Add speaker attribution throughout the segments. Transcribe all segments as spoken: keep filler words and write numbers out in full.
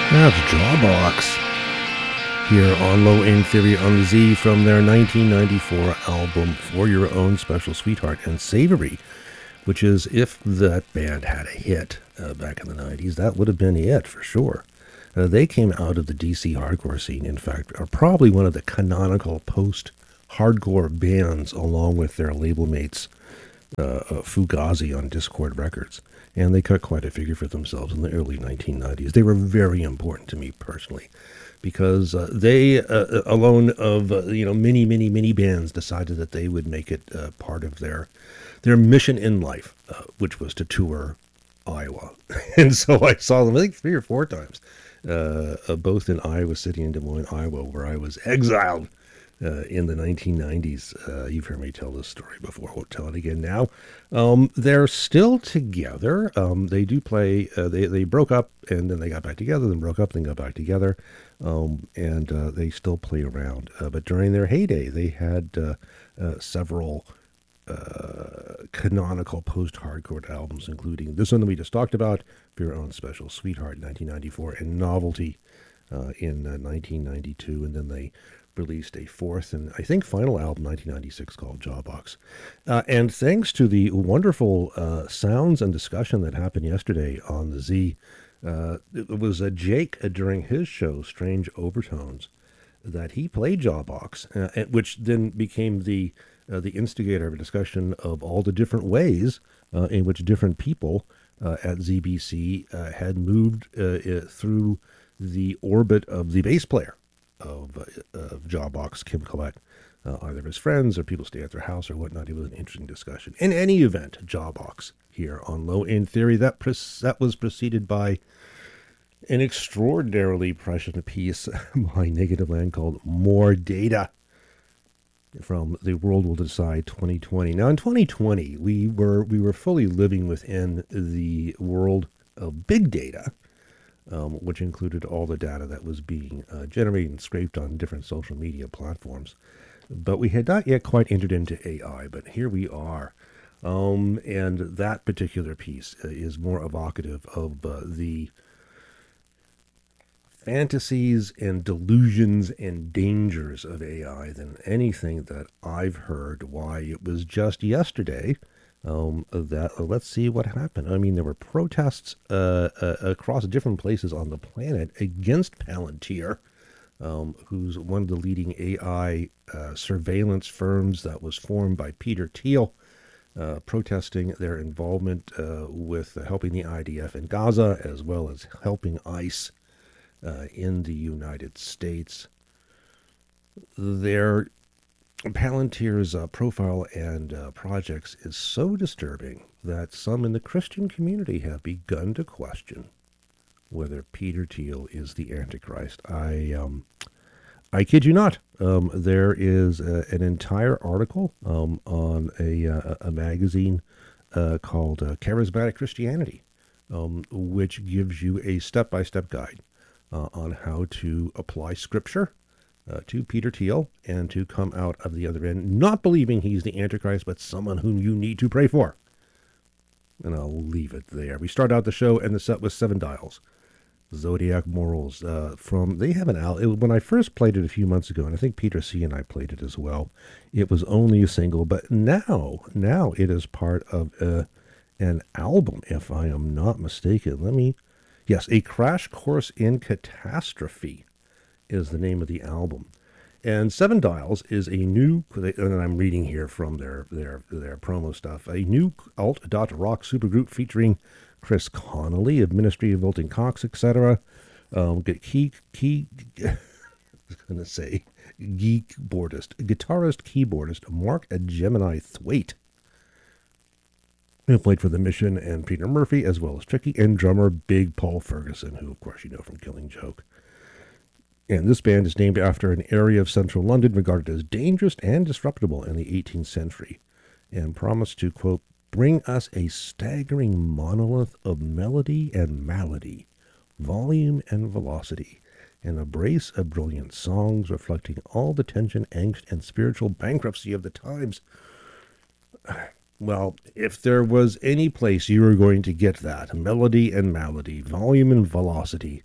Speaker 1: That's Jawbox here on Low End Theory on the Z from their nineteen ninety-four album For Your Own Special Sweetheart and Savory, which is, if that band had a hit uh, back in the nineties, that would have been it for sure. Uh, they came out of the D C hardcore scene, in fact, are probably one of the canonical post-hardcore bands along with their label mates, uh, uh, Fugazi on Discord Records. And they cut quite a figure for themselves in the early nineteen nineties. They were very important to me personally, because uh, they, uh, alone of uh, you know many, many, many bands, decided that they would make it uh, part of their their mission in life, uh, which was to tour Iowa. And so I saw them, I think, three or four times, uh, uh, both in Iowa City and Des Moines, Iowa, where I was exiled uh, in the nineteen nineties. Uh, you've heard me tell this story before. I won't tell it again now. Um, they're still together. Um, they do play, uh, they, they broke up and then they got back together, then broke up, then got back together. Um, and uh, they still play around. Uh, but during their heyday, they had uh, uh, several uh, canonical post-hardcore albums, including this one that we just talked about, For Your Own Special Sweetheart, nineteen ninety-four, and Novelty uh, in uh, nineteen ninety-two. And then they released a fourth and I think final album, nineteen ninety-six, called Jawbox. Uh, and thanks to the wonderful uh, sounds and discussion that happened yesterday on the Z, uh, it was uh, Jake uh, during his show, Strange Overtones, that he played Jawbox, uh, which then became the uh, the instigator of a discussion of all the different ways uh, in which different people uh, at Z B C uh, had moved uh, uh, through the orbit of the bass player of, uh, of Jawbox, Kim Collette, uh, either his friends or people stay at their house or whatnot. It was an interesting discussion. In any event, Jawbox here on Low End Theory, that, pre- that was preceded by an extraordinarily prescient piece by Negative Land called More Data from The World Will Decide twenty twenty. Now, in twenty twenty, we were we were fully living within the world of big data, um, which included all the data that was being uh, generated and scraped on different social media platforms. But we had not yet quite entered into A I, but here we are. Um, and that particular piece uh, is more evocative of uh, the fantasies and delusions and dangers of A I than anything that I've heard. Why, it was just yesterday um, that, uh, let's see what happened. I mean, there were protests uh, uh, across different places on the planet against Palantir, um, who's one of the leading A I uh, surveillance firms that was formed by Peter Thiel, uh, protesting their involvement uh, with uh, helping the I D F in Gaza, as well as helping ICE Uh, in the United States. Their Palantir's uh, profile and uh, projects is so disturbing that some in the Christian community have begun to question whether Peter Thiel is the Antichrist. I um, I kid you not. Um, there is uh, an entire article um, on a, uh, a magazine uh, called uh, Charismatic Christianity, um, which gives you a step-by-step guide Uh, on how to apply scripture uh, to Peter Thiel and to come out of the other end, not believing he's the Antichrist, but someone whom you need to pray for. And I'll leave it there. We start out the show, and the set was Seven Dials, Zodiac Morals. Uh, from they have an al. It, when I first played it a few months ago, and I think Peter C. and I played it as well, it was only a single, but now, now it is part of uh, an album, if I am not mistaken. Let me... Yes, A Crash Course in Catastrophe is the name of the album. And Seven Dials is a new, and I'm reading here from their their their promo stuff, a new alt-rock supergroup featuring Chris Connolly of Ministry of Volting Cox, et cetera. Um, key, key, I was going to say, keyboardist, guitarist, keyboardist, Mark Gemini Thwaite, who played for The Mission and Peter Murphy, as well as Tricky, and drummer Big Paul Ferguson, who, of course, you know from Killing Joke. And this band is named after an area of central London regarded as dangerous and disreputable in the eighteenth century, and promised to, quote, bring us a staggering monolith of melody and malady, volume and velocity, and a brace of brilliant songs reflecting all the tension, angst, and spiritual bankruptcy of the times. Well, if there was any place you were going to get that, melody and malady, volume and velocity,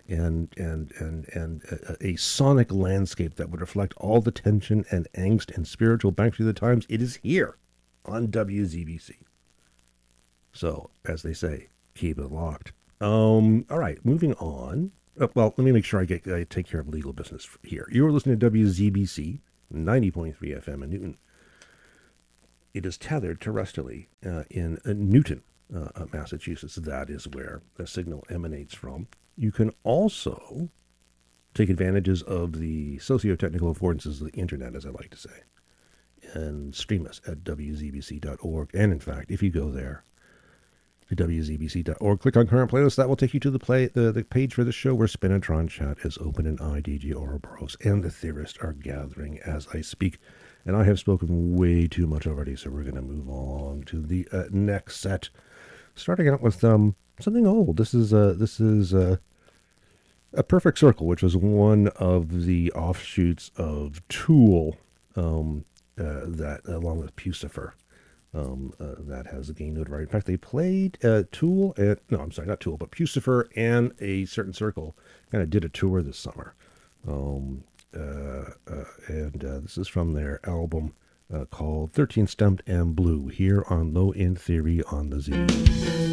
Speaker 1: and and and and a, a sonic landscape that would reflect all the tension and angst and spiritual bank through the times. It is here on W Z B C. So, as they say, keep it locked. Um, all right, moving on. Uh, well, let me make sure I get I take care of legal business here. You're listening to W Z B C, ninety point three F M in Newton. It is tethered terrestrially uh, in uh, Newton, uh, Massachusetts. That is where the signal emanates from. You can also take advantages of the socio-technical affordances of the internet, as I like to say, and stream us at W Z B C dot org. And in fact, if you go there to W Z B C dot org, click on current playlist, that will take you to the play the, the page for the show where Spinatron Chat is open and I, D J Ouroboros, and the theorists are gathering as I speak. And I have spoken way too much already, so we're going to move on to the uh, next set. Starting out with um something old. This is uh this is uh, a Perfect Circle, which was one of the offshoots of Tool, um, uh, that along with Pucifer, um, uh, that has gained notoriety. In fact, they played uh, Tool and no, I'm sorry, not Tool, but Pucifer and A Certain Circle kind of did a tour this summer. Um, Uh, uh, and uh, this is from their album uh, called thirteen Stumped and Blue, here on Low End Theory on the Z.